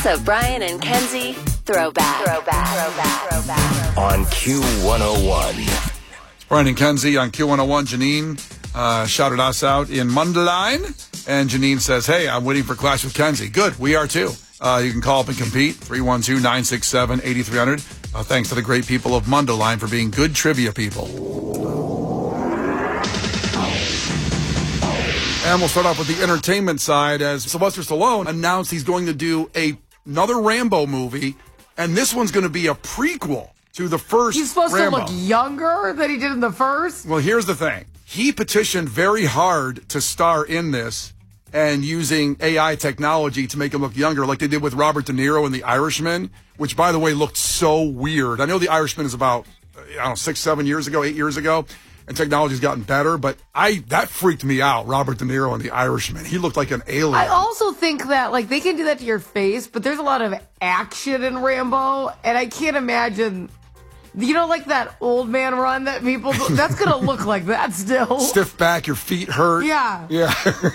It's a Brian and Kenzie throwback. On Q101. Brian and Kenzie on Q101. Janine shouted us out in Mundelein. And Janine says, hey, I'm waiting for Clash with Kenzie. Good, we are too. You can call up and compete, 312-967-8300. Thanks to the great people of Mundelein for being good trivia people. And we'll start off with the entertainment side as Sylvester Stallone announced he's going to do another Rambo movie, and this one's going to be a prequel to the first He's supposed Rambo. to look younger than he did in the first? Well, here's the thing. He petitioned very hard to star in this and using AI technology to make him look younger, like they did with Robert De Niro in The Irishman, which, by the way, looked so weird. I know The Irishman is about, 6-7 years ago, 8 years ago, and technology's gotten better, but that freaked me out, Robert De Niro in The Irishman. He looked like an alien. I also think that, they can do that to your face, but there's a lot of action in Rambo, and I can't imagine... that old man run that people do? That's going to look like that still. Stiff back, your feet hurt. Yeah. Yeah.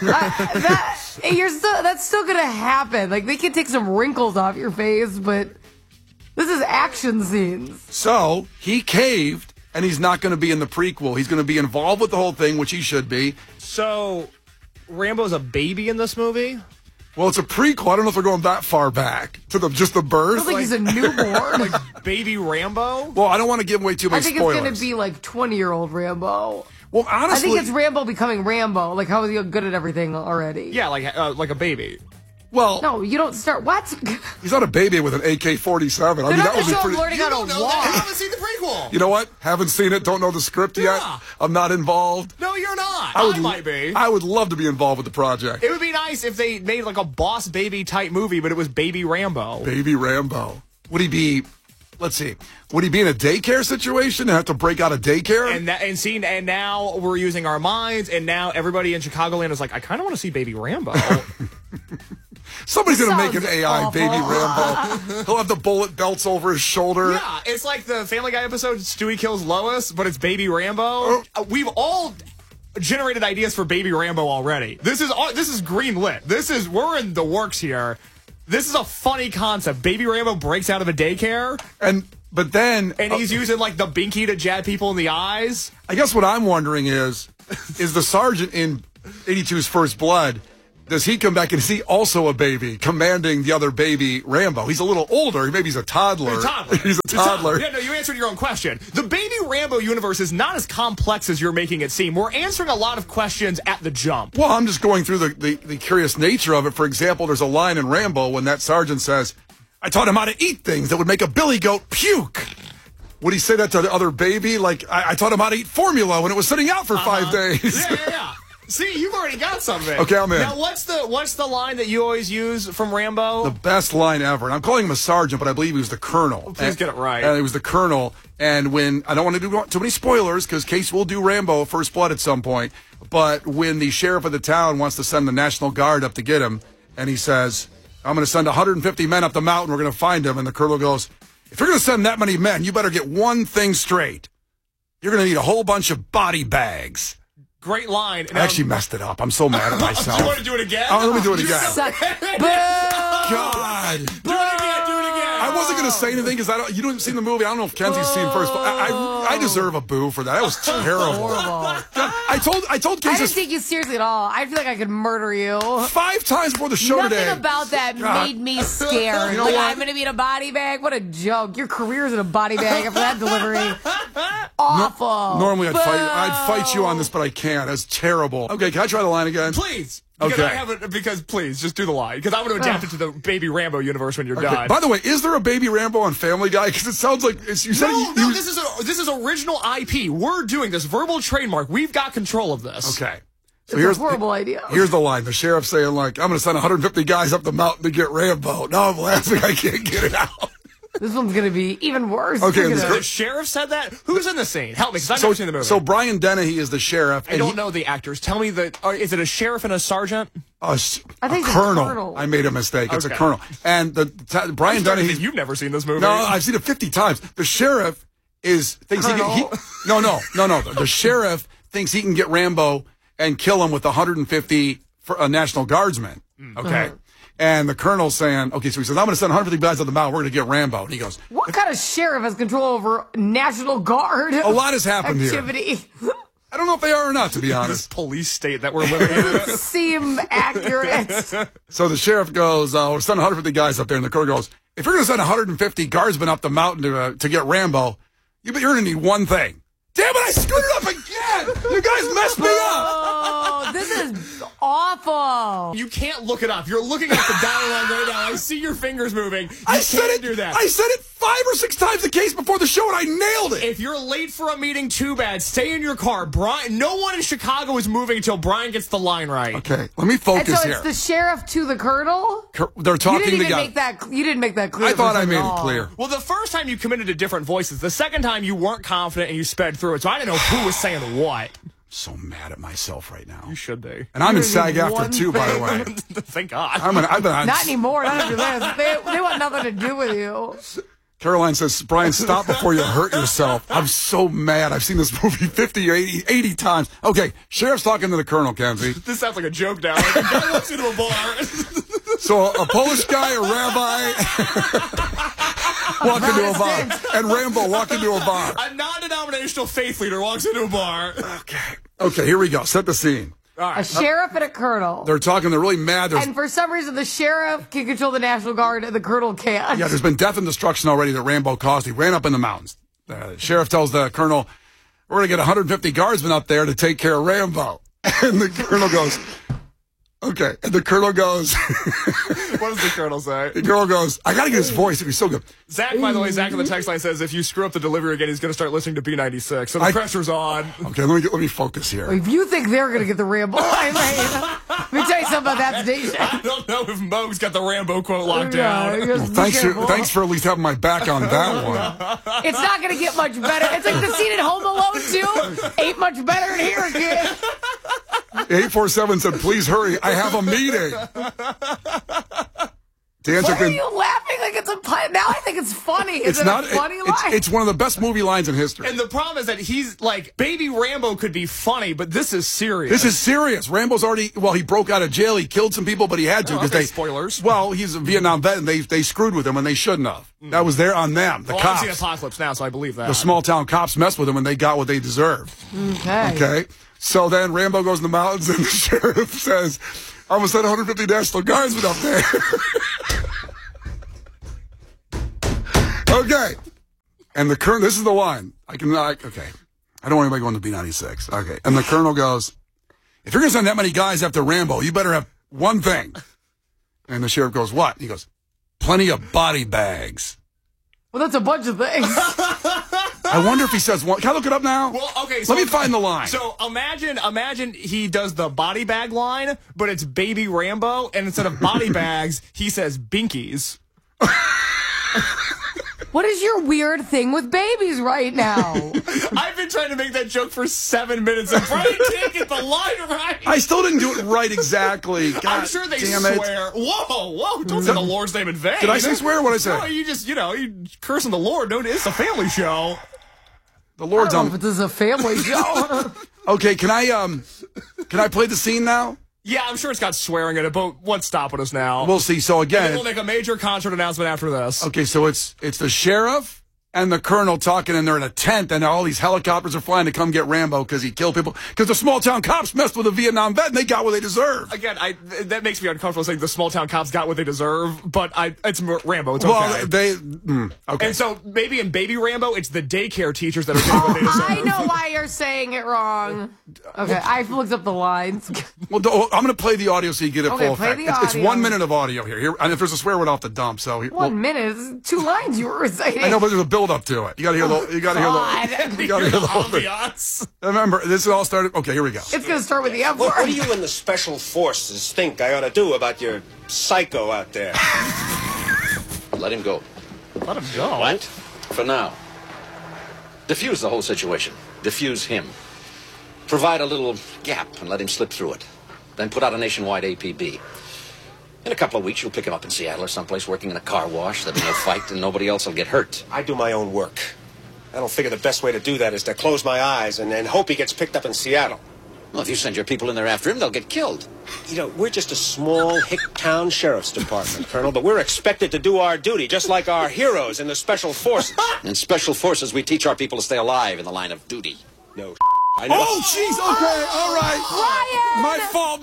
That's still going to happen. They can take some wrinkles off your face, but this is action scenes. So, he caved, and he's not going to be in the prequel. He's going to be involved with the whole thing, which he should be. So, Rambo's a baby in this movie? Well, it's a prequel. I don't know if they're going that far back to just the birth. I don't think he's a newborn. Baby Rambo? Well, I don't want to give away too many spoilers. I think it's going to be 20-year-old Rambo. Well, honestly, I think it's Rambo becoming Rambo. How is he good at everything already? Yeah, like a baby. Well, no, you don't start. What? He's not a baby with an AK-47. That would be pretty. You don't know that. I haven't seen the prequel. You know what? Haven't seen it. Don't know the script yet. I'm not involved. No, you're not. I might be. I would love to be involved with the project. It would be nice if they made a Boss Baby type movie, but it was Baby Rambo. Baby Rambo. Would he be? Let's see. Would he be in a daycare situation and have to break out of daycare? And now we're using our minds, and now everybody in Chicagoland is like, I kind of want to see Baby Rambo. Somebody's going to make an AI awful. Baby Rambo. He'll have the bullet belts over his shoulder. Yeah, it's like the Family Guy episode, Stewie Kills Lois, but it's Baby Rambo. We've all generated ideas for Baby Rambo already. This is green lit. We're in the works here. This is a funny concept. Baby Rambo breaks out of a daycare. But then... And he's using, the binky to jab people in the eyes. I guess what I'm wondering is the sergeant in 82's First Blood, does he come back and is he also a baby commanding the other baby Rambo? He's a little older. Maybe he's a toddler. He's a toddler. Yeah, no, you answered your own question. The Baby Rambo universe is not as complex as you're making it seem. We're answering a lot of questions at the jump. Well, I'm just going through the curious nature of it. For example, there's a line in Rambo when that sergeant says, I taught him how to eat things that would make a billy goat puke. Would he say that to the other baby? I taught him how to eat formula when it was sitting out for 5 days. Yeah. See, you've already got something. Okay, I'm in. Now, what's the line that you always use from Rambo? The best line ever. And I'm calling him a sergeant, but I believe he was the colonel. Well, please get it right. And he was the colonel. And when, I don't want to do too many spoilers, because Case will do Rambo First Blood at some point, but when the sheriff of the town wants to send the National Guard up to get him, and he says, I'm going to send 150 men up the mountain, we're going to find him, and the colonel goes, if you're going to send that many men, you better get one thing straight. You're going to need a whole bunch of body bags. Great line. I actually messed it up. I'm so mad at myself. Do you want to do it again? Let me do it again. God. Do it again. I wasn't going to say anything because you haven't seen the movie. I don't know if Kenzie's seen First. I deserve a boo for that. That was terrible. I told Kenzie. I didn't take you seriously at all. I feel like I could murder you. 5 times before the show today. Nothing about that made me scared. You know what? I'm going to be in a body bag? What a joke. Your career's in a body bag after that delivery. Awful. Normally I'd fight you on this, but I can't. That's terrible. Okay, can I try the line again? Please. Okay. Because please, just do the line. Because I want to adapt it to the Baby Rambo universe when you're done. By the way, is there a Baby Rambo on Family Guy? Because it sounds like you said. No, this is original IP. We're doing this verbal trademark. We've got control of this. Okay. So it's a horrible idea. Here's the line. The sheriff saying, I'm going to send 150 guys up the mountain to get Rambo. No, I'm laughing. I can't get it out. This one's going to be even worse. Okay, the sheriff said that? Who's in the scene? Help me, because I've never seen the movie. So Brian Dennehy is the sheriff. I don't know the actors. Tell me is it a sheriff and a sergeant? I think it's a colonel. I made a mistake. Okay. It's a colonel. And Brian Dennehy. You've never seen this movie? No, I've seen it 50 times. The sheriff thinks he can. No. The sheriff thinks he can get Rambo and kill him with 150 National Guardsmen. Okay. And the colonel's saying, okay, so he says, I'm going to send 150 guys on the mountain. We're going to get Rambo. And he goes, What kind of sheriff has control over National Guard? A lot has happened activity? here. I don't know if they are or not, to be This honest. police state that we're living in. Seem accurate. So the sheriff goes, we're sending 150 guys up there. And the colonel goes, if you're going to send 150 guardsmen up the mountain to get Rambo, you're going to need one thing. Damn it, I screwed it up again! You guys messed me up! Oh, this is awful. You can't look it up. You're looking at the dialogue right now. I see your fingers moving. You I said can't it. do that. I said it 5 or 6 times a case before the show, and I nailed it. If you're late for a meeting, too bad. Stay in your car. Brian. No one in Chicago is moving until Brian gets the line right. Okay, let me And focus so here. it's the sheriff to the colonel? They're talking You didn't even together. make that. You didn't make that clear. I thought I at made all. it clear. Well, the first time you committed to different voices. The second time you weren't confident and you sped through it. So I didn't know who was saying what. So mad at myself right now. You should be. And I'm in You're SAG the after one too, by the way. Thank God. I've been on. Not anymore. Not after this. They want nothing to do with you. Caroline says, Brian, stop before you hurt yourself. I'm so mad. I've seen this movie 50 or 80 times. Okay, sheriff's talking to the colonel, Kenzie. This sounds like a joke now. Like a guy walks into a bar. So a Polish guy, a rabbi, walk into a bar, and Rambo walk into a bar. A non-denominational faith leader walks into a bar. Okay, here we go. Set the scene. All A right. sheriff and a colonel. They're talking. They're really mad. And for some reason, the sheriff can control the National Guard and the colonel can't. Yeah, there's been death and destruction already that Rambo caused. He ran up in the mountains. The sheriff tells the colonel, we're going to get 150 guardsmen up there to take care of Rambo. And the colonel goes, okay. And the colonel goes, What does the colonel say? the colonel goes, I got to get his voice. It'd be so good. Zach, by the way, Zach on the text line says if you screw up the delivery again, he's going to start listening to B96. So the pressure's on. Okay, let me focus here. If you think they're going to get the Rambo line right, let me tell you something about that station. I don't know if Moe's got the Rambo quote locked down. Yeah, just be Thanks careful. for at least having my back on that one. It's not going to get much better. It's like the scene in Home Alone 2. Ain't much better in here, kid. 847 said, please hurry. I have a meeting. To answer, Why are you laughing like it's a pun? Now I think it's funny. Is it not a funny line? It's one of the best movie lines in history. And the problem is that he's like, Baby Rambo could be funny, but this is serious. This is serious. Rambo's already, he broke out of jail. He killed some people, but he had to. Oh, okay, spoilers. Well, he's a Vietnam vet, and they screwed with him, and they shouldn't have. That was there on them, the Well, I've seen cops. Apocalypse Now, so I believe that. The small-town cops messed with him, and they got what they deserved. Okay. Okay? So then Rambo goes in the mountains, and the sheriff says, I'm going to send 150 National Guardsmen up there. Okay. And the colonel, this is the line. Okay. I don't want anybody going to B96. Okay. And the colonel goes, if you're going to send that many guys after Rambo, you better have one thing. And the sheriff goes, what? He goes, plenty of body bags. Well, that's a bunch of things. I wonder if he says one. Can I look it up now? Well, okay. So, Let me find the line. So imagine he does the body bag line, but it's Baby Rambo, and instead of body bags, he says binkies. What is your weird thing with babies right now? I've been trying to make that joke for 7 minutes, and Brian can't get the line right. I still didn't do it right exactly. God I'm sure they damn it. swear. Whoa, don't say the Lord's name in vain. Did I say swear? What did I say? No, you just, you cursing the Lord. No, it's a family show. The I Lord's don't know on. if this is a family show. Okay, can I play the scene now? Yeah, I'm sure it's got swearing in it, but what's stopping us now? We'll see. So And then again, we'll make a major concert announcement after this. okay, so it's the sheriff and the colonel talking, and they're in a tent, and all these helicopters are flying to come get Rambo because he killed people. Because the small town cops messed with a Vietnam vet, and they got what they deserved. Again, that makes me uncomfortable saying the small town cops got what they deserve, but it's Rambo. It's Well, okay. okay. And so maybe in Baby Rambo, it's the daycare teachers that are getting what they deserve. I know why you're saying it wrong. Okay, I've looked up the lines. Well, I'm going to play the audio so you get it Okay, full play effect. the It's audio. 1 minute of audio here. And if there's a swear word off the dump, so 1 minute. This is 2 lines you were reciting. I know, but there's a build up to it. You got to hear the. You got to hear the. You got to hear the whole thing. Ambiance. Remember, this all started. Okay, here we go. It's going to start with the F word. What do you and the special forces think I ought to do about your psycho out there? Let him go. Let him go. What? For now. Diffuse the whole situation. Diffuse him. Provide a little gap and let him slip through it. Then put out a nationwide APB. In a couple of weeks, you'll pick him up in Seattle or someplace working in a car wash. There'll be no fight and nobody else will get hurt. I do my own work. I don't figure the best way to do that is to close my eyes and hope he gets picked up in Seattle. Well, if you send your people in there after him, they'll get killed. You know, we're just a small hick town sheriff's department, Colonel, but we're expected to do our duty just like our heroes in the Special Forces. In Special Forces, we teach our people to stay alive in the line of duty. No, I know. Oh, jeez. Okay, all right. Ryan! My fault.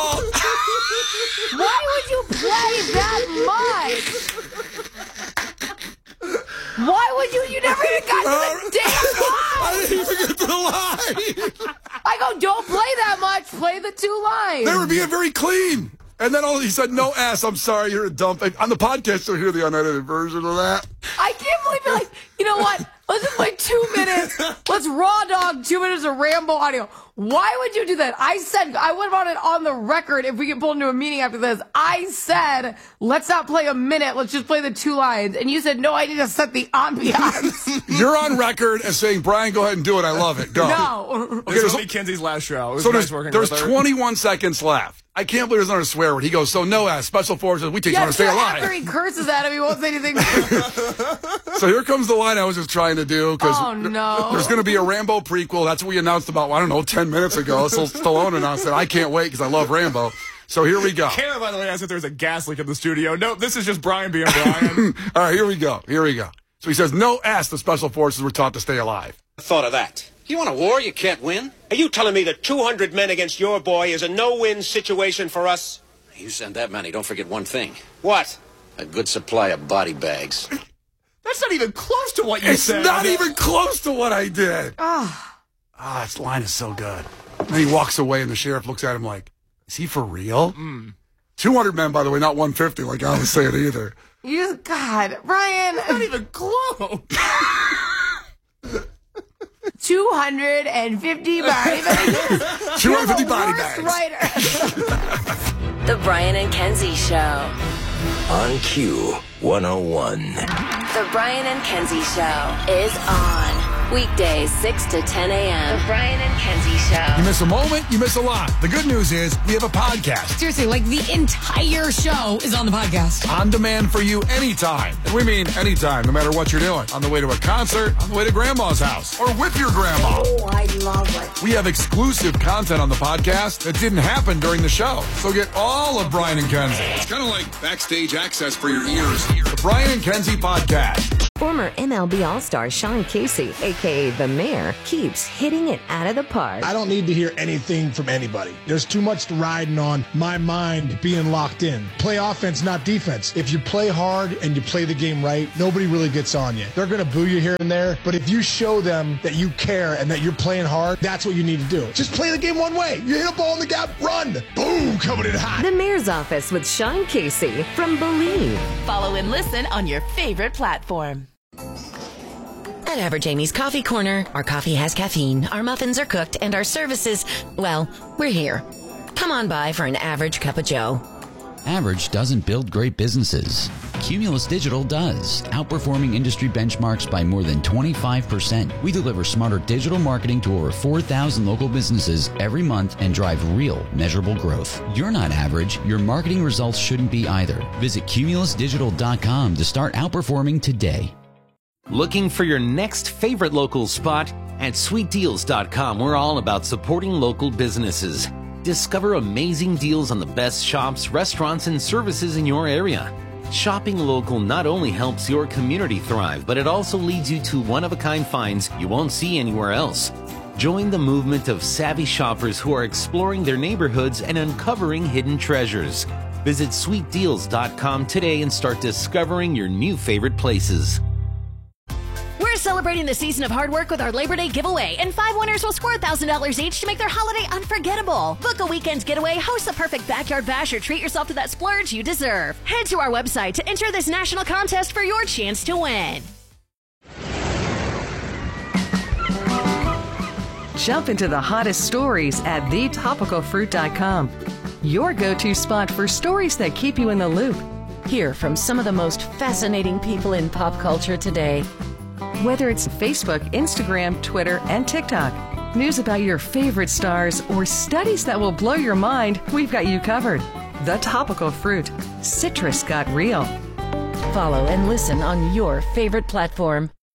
Why would you play that much? Why would you? You never even got to the damn line. I didn't even get to the line. I go, don't play that much. Play the 2 lines. They were being very clean. And then he said, no ass. I'm sorry, you're a dump. And on the podcast, you'll hear the unedited version of that. I can't believe you're like, you know what? Let's just play 2 minutes. Let's raw dog 2 minutes of Rambo audio. Why would you do that? I said, I would want it on the record if we get pulled into a meeting after this. I said, let's not play a minute. Let's just play the 2 lines. And you said, no, I need to set the ambiance. You're on record as saying, Brian, go ahead and do it. I love it. Go. No. This will be Kenzie's last show. It was So nice working there's with her. 21 seconds left. I can't believe there's another swear word. He goes, so no ass, Special Forces, we teach you how to stay alive. After he curses at him, he won't say anything. So here comes the line I was just trying to do. Oh, no. There's going to be a Rambo prequel. That's what we announced about, 10 minutes ago. So Stallone announced it. I can't wait because I love Rambo. So here we go. Kara, by the way, asked if there's a gas leak in the studio. No, this is just Brian being Brian. All right, here we go. So he says, no ass, the Special Forces were taught to stay alive. Thought of that. You want a war you can't win? Are you telling me that 200 men against your boy is a no-win situation for us? You send that many, don't forget one thing. What? A good supply of body bags. That's not even close to what you said. It's not even close to what I did. This line is so good. And then he walks away and the sheriff looks at him like, is he for real? 200 men, by the way, not 150 like I was saying either. God, Ryan. Not even close. 250 body bags. 250 body Worst bags. writer. The Brian and Kenzie Show. On Q101. The Brian and Kenzie Show is on. Weekdays, 6 to 10 a.m. The Brian and Kenzie Show. You miss a moment, you miss a lot. The good news is we have a podcast. Seriously, like the entire show is on the podcast. On demand for you anytime. And we mean anytime, no matter what you're doing. On the way to a concert, on the way to grandma's house, or with your grandma. Oh, I love it. We have exclusive content on the podcast that didn't happen during the show. So get all of Brian and Kenzie. It's kind of like backstage access for your ears. The Brian and Kenzie podcast. Former MLB All-Star Sean Casey, a.k.a. The Mayor, keeps hitting it out of the park. I don't need to hear anything from anybody. There's too much riding on my mind being locked in. Play offense, not defense. If you play hard and you play the game right, nobody really gets on you. They're going to boo you here and there, but if you show them that you care and that you're playing hard, that's what you need to do. Just play the game one way. You hit a ball in the gap, run. Boom, coming in hot. The Mayor's Office with Sean Casey from Believe. Follow and listen on your favorite platform. At Average Amy's Coffee Corner, our coffee has caffeine, our muffins are cooked, and our services, well, we're here. Come on by for an average cup of joe. Average doesn't build great businesses. Cumulus Digital does, outperforming industry benchmarks by more than 25%. We deliver smarter digital marketing to over 4,000 local businesses every month and drive real, measurable growth. You're not average. Your marketing results shouldn't be either. Visit cumulusdigital.com to start outperforming today. Looking for your next favorite local spot? At sweetdeals.com, we're all about supporting local businesses. Discover amazing deals on the best shops, restaurants, and services in your area. Shopping local not only helps your community thrive, but it also leads you to one-of-a-kind finds you won't see anywhere else. Join the movement of savvy shoppers who are exploring their neighborhoods and uncovering hidden treasures. Visit sweetdeals.com today and start discovering your new favorite places. We're celebrating the season of hard work with our Labor Day giveaway, and 5 winners will score $1,000 each to make their holiday unforgettable. Book a weekend getaway, host the perfect backyard bash, or treat yourself to that splurge you deserve. Head to our website to enter this national contest for your chance to win. Jump into the hottest stories at thetopicalfruit.com. Your go-to spot for stories that keep you in the loop. Hear from some of the most fascinating people in pop culture today. Whether it's Facebook, Instagram, Twitter, and TikTok, news about your favorite stars, or studies that will blow your mind, we've got you covered. The Topical Fruit. Citrus got real. Follow and listen on your favorite platform.